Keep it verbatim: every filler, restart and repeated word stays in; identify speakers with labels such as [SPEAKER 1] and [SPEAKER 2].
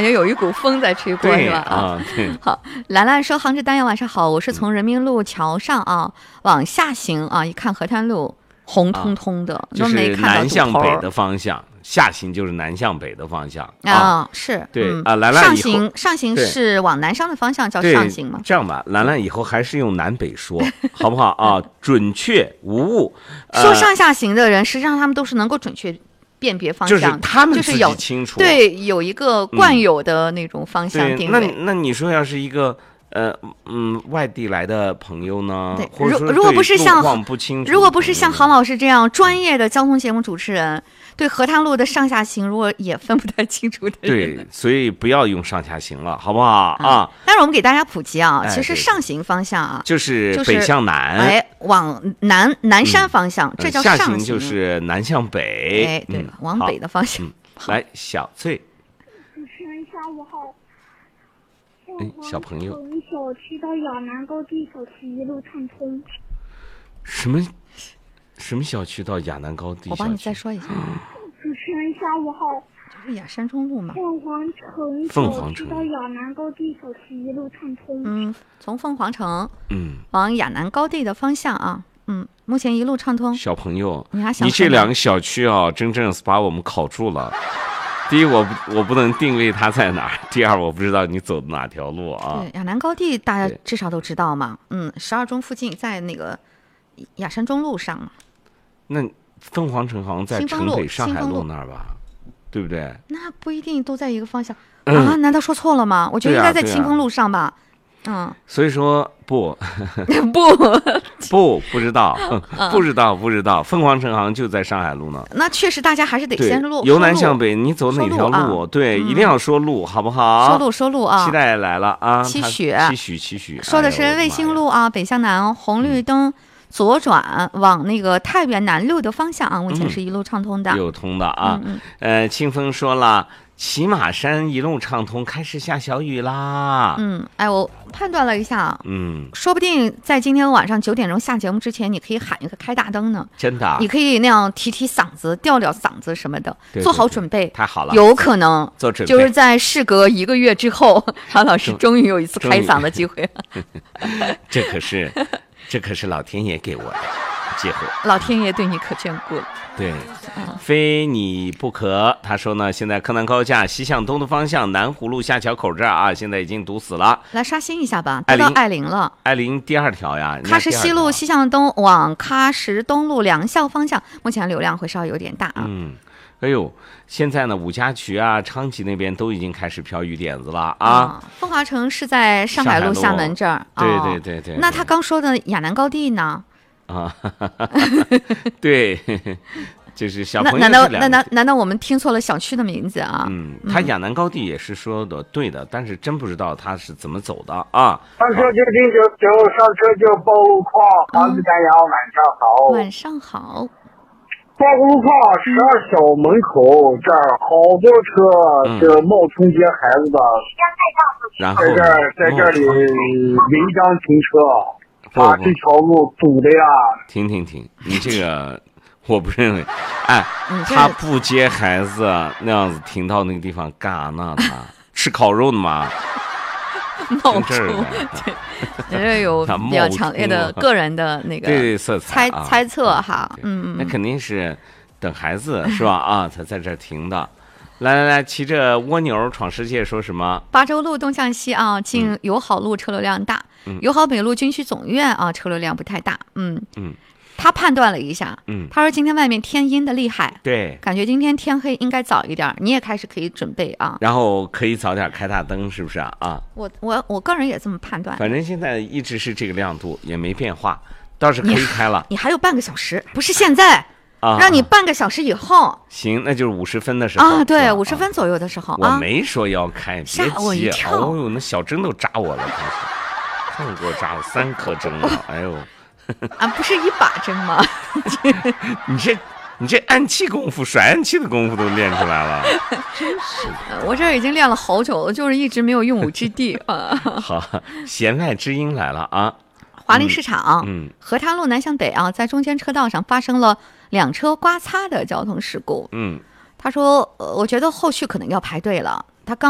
[SPEAKER 1] 也有一股风在吹过，是吧？
[SPEAKER 2] 啊，对。
[SPEAKER 1] 好，兰兰说：“杭州丹阳晚上好，我是从人民路桥上啊往下行啊，一看河滩路红彤彤的，
[SPEAKER 2] 啊、就是南向北的方向。”下行就是南向北的方向啊、
[SPEAKER 1] 哦，是
[SPEAKER 2] 对、
[SPEAKER 1] 嗯、
[SPEAKER 2] 啊。兰兰
[SPEAKER 1] 上行上行是往南上的方向叫上行吗？
[SPEAKER 2] 这样吧，兰兰以后还是用南北说，好不好啊？准确无误。
[SPEAKER 1] 呃、说上下行的人，实际上他们都是能够准确辨别方向，
[SPEAKER 2] 就是他们自己清楚，
[SPEAKER 1] 就是、对，有一个惯有的那种方向定位。
[SPEAKER 2] 嗯、那那你说要是一个。呃嗯，外地来的朋友呢，
[SPEAKER 1] 对，
[SPEAKER 2] 或者说
[SPEAKER 1] 如果不是像
[SPEAKER 2] 不清楚，
[SPEAKER 1] 如果不是像郝老师这样专业的交通节目主持人，对河滩路的上下行如果也分不太清楚的人，
[SPEAKER 2] 对，所以不要用上下行了，好不好啊？
[SPEAKER 1] 啊但是我们给大家普及啊，
[SPEAKER 2] 哎、
[SPEAKER 1] 其实上行方向啊，
[SPEAKER 2] 就是北向南，
[SPEAKER 1] 就是、哎，往南南山方向，嗯、这叫上行，
[SPEAKER 2] 下行就是南向北，
[SPEAKER 1] 哎，对了，
[SPEAKER 2] 嗯、
[SPEAKER 1] 往北的方向。
[SPEAKER 2] 嗯、来，小翠，
[SPEAKER 3] 主持人下午好。
[SPEAKER 2] 哎，小朋友，
[SPEAKER 3] 从小区到亚南高地小区一路畅通。
[SPEAKER 2] 什么什么小区到亚南高地？
[SPEAKER 1] 我帮你再说一下。
[SPEAKER 3] 主持人下午好。
[SPEAKER 1] 就是雅山中路嘛。
[SPEAKER 3] 凤凰城
[SPEAKER 2] 凤凰城
[SPEAKER 3] 到亚南高地小区一路畅通。
[SPEAKER 1] 嗯，从凤凰城
[SPEAKER 2] 嗯
[SPEAKER 1] 往亚南高地的方向啊，嗯，目前一路畅通。
[SPEAKER 2] 小朋友，
[SPEAKER 1] 你还想
[SPEAKER 2] 你这两个小区啊，真正是把我们考住了。第一，我不我不能定位它在哪儿；第二，我不知道你走的哪条路啊。
[SPEAKER 1] 对，亚南高地大家至少都知道嘛。嗯，十二中附近，在那个雅山中路上嘛。
[SPEAKER 2] 那凤凰城好像在城北上海路那儿吧？对不对？
[SPEAKER 1] 那不一定都在一个方向、
[SPEAKER 2] 嗯、
[SPEAKER 1] 啊？难道说错了吗？我觉得应该在清风路上吧。
[SPEAKER 2] 啊
[SPEAKER 1] 嗯，
[SPEAKER 2] 所以说不
[SPEAKER 1] 不
[SPEAKER 2] 不不知道、嗯、不知道不知道，凤凰城好像就在上海路呢。
[SPEAKER 1] 那确实，大家还是得先路
[SPEAKER 2] 由南向北，你走哪条路？
[SPEAKER 1] 啊、
[SPEAKER 2] 对、
[SPEAKER 1] 嗯，
[SPEAKER 2] 一定要说路，好不好？
[SPEAKER 1] 说路说路啊！
[SPEAKER 2] 期待来了啊！
[SPEAKER 1] 期许
[SPEAKER 2] 期许期许，
[SPEAKER 1] 说的是卫星路啊，北向南，红绿灯。嗯左转往那个太原南路的方向啊，目前是一路畅通的，
[SPEAKER 2] 有、嗯、通的啊。
[SPEAKER 1] 嗯嗯
[SPEAKER 2] 呃，清风说了，骑马山一路畅通，开始下小雨啦。
[SPEAKER 1] 嗯，哎，我判断了一下，
[SPEAKER 2] 嗯，
[SPEAKER 1] 说不定在今天晚上九点钟下节目之前，你可以喊一个开大灯呢。
[SPEAKER 2] 真的，
[SPEAKER 1] 你可以那样提提嗓子、吊吊嗓子什么的，
[SPEAKER 2] 对对对，
[SPEAKER 1] 做好准备。
[SPEAKER 2] 太好了，
[SPEAKER 1] 有可能
[SPEAKER 2] 做准备，
[SPEAKER 1] 就是在事隔一个月之后，郝老师终于有一次开嗓的机会了。
[SPEAKER 2] 这可是，这可是老天爷给我的。机会，
[SPEAKER 1] 老天爷对你可眷顾了。
[SPEAKER 2] 对，嗯、非你不可。他说呢，现在柯南高架西向东的方向，南湖路下桥口这儿啊，现在已经堵死了。
[SPEAKER 1] 来刷新一下吧，得到爱玲了。
[SPEAKER 2] 爱玲第二条呀，
[SPEAKER 1] 喀什西路西向东往喀什东路良校方向，目前流量会稍微有点大啊。
[SPEAKER 2] 嗯，哎呦，现在呢，五家渠啊、昌吉那边都已经开始飘雨点子了啊。
[SPEAKER 1] 嗯、凤华城是在上海路厦门这儿。
[SPEAKER 2] 对对对 对, 对。
[SPEAKER 1] 那他刚说的亚南高地呢？
[SPEAKER 2] 啊，对，就是小朋友。
[SPEAKER 1] 难道难道难道我们听错了小区的名字啊？
[SPEAKER 2] 嗯，他亚南高地也是说的对的，嗯、但是真不知道他是怎么走的啊。
[SPEAKER 4] 上车就听就就上车就报路况，杭州丹阳晚上好。
[SPEAKER 1] 晚上好。
[SPEAKER 4] 报路况，十二小门口这儿好多车是冒充接孩子的，
[SPEAKER 2] 然后
[SPEAKER 4] 在这儿在这里违章停车。把这条路堵的呀！
[SPEAKER 2] 停停停！你这个我不认为。哎，他不接孩子那样子停到那个地方干啥呢？他吃烤肉呢吗？
[SPEAKER 1] 冒充，对，这有比较强烈的个人的那个
[SPEAKER 2] 对色彩
[SPEAKER 1] 猜猜测哈。嗯，
[SPEAKER 2] 那肯定是等孩子是吧？啊，才在这儿停的。来来来，骑着蜗牛闯世界说什么？
[SPEAKER 1] 八州路东向西啊，进友好路车流量大，嗯、友好北路军区总院啊车流量不太大。嗯
[SPEAKER 2] 嗯，
[SPEAKER 1] 他判断了一下，
[SPEAKER 2] 嗯，
[SPEAKER 1] 他说今天外面天阴的厉害，
[SPEAKER 2] 对，
[SPEAKER 1] 感觉今天天黑应该早一点，你也开始可以准备啊，
[SPEAKER 2] 然后可以早点开大灯，是不是啊？啊，
[SPEAKER 1] 我我我个人也这么判断。
[SPEAKER 2] 反正现在一直是这个亮度，也没变化，倒是可以开了。
[SPEAKER 1] 你, 你还有半个小时，不是现在。
[SPEAKER 2] 啊，
[SPEAKER 1] 让你半个小时以后
[SPEAKER 2] 行，那就是五十分的时候
[SPEAKER 1] 啊，对，五十分左右的时候
[SPEAKER 2] 啊。我没说要开，别急，
[SPEAKER 1] 我一跳，
[SPEAKER 2] 哦呦，那小针都扎我了，真是，看给我扎了三颗针了，哎呦，
[SPEAKER 1] 啊，不是一把针吗？
[SPEAKER 2] 你这你这暗器功夫，甩暗器的功夫都练出来了，真是的。
[SPEAKER 1] 我这已经练了好久了，就是一直没有用武之地啊。
[SPEAKER 2] 好，弦外之音来了啊。
[SPEAKER 1] 华林市场，
[SPEAKER 2] 嗯，
[SPEAKER 1] 河滩路南向北啊，在中间车道上发生了两车刮擦的交通事故。
[SPEAKER 2] 嗯，
[SPEAKER 1] 他说，呃，我觉得后续可能要排队了。他刚